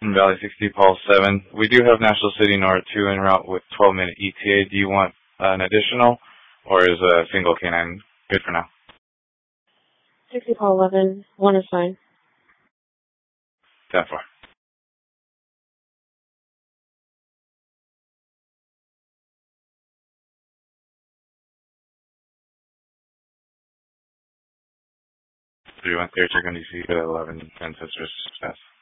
Valley 60, Paul 7. We do have National City North 2 en route with 12-minute ETA. Do you want an additional, or is a single canine good for now? 60, Paul 11. 1 is fine. 10-4. Three one third, check on DC at 11, 10 sisters, pass.